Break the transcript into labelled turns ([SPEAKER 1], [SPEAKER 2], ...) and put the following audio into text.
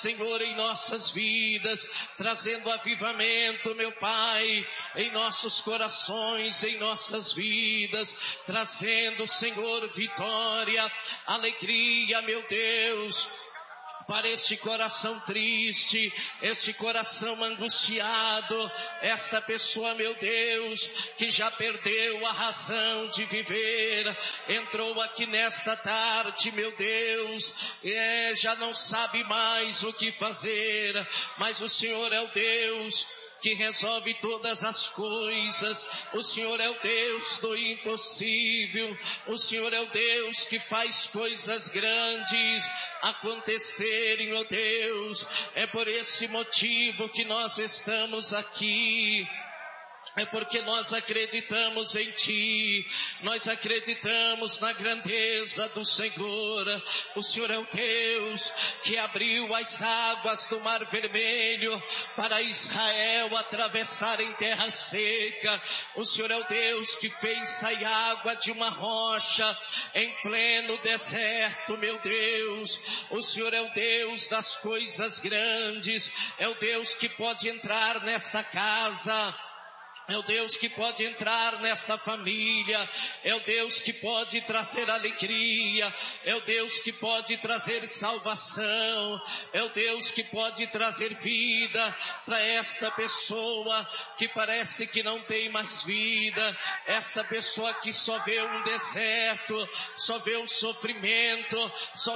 [SPEAKER 1] Senhor, em nossas vidas, trazendo avivamento, meu Pai, em nossos corações, em nossas vidas, trazendo, Senhor, vitória, alegria, meu Deus, para este coração triste, este coração angustiado, esta pessoa, meu Deus, que já perdeu a razão de viver, entrou aqui nesta tarde, meu Deus, já não sabe mais o que fazer, mas o Senhor é o Deus que resolve todas as coisas. O Senhor é o Deus do impossível. O Senhor é o Deus que faz coisas grandes acontecerem, meu Deus. É por esse motivo que nós estamos aqui. É porque nós acreditamos em Ti, nós acreditamos na grandeza do Senhor. O Senhor é o Deus que abriu as águas do Mar Vermelho para Israel atravessar em terra seca. O Senhor é o Deus que fez sair água de uma rocha em pleno deserto, meu Deus. O Senhor é o Deus das coisas grandes, é o Deus que pode entrar nesta casa, é o Deus que pode entrar nesta família, é o Deus que pode trazer alegria, é o Deus que pode trazer salvação, é o Deus que pode trazer vida para esta pessoa que parece que não tem mais vida, esta pessoa que só vê um deserto, só vê o sofrimento, só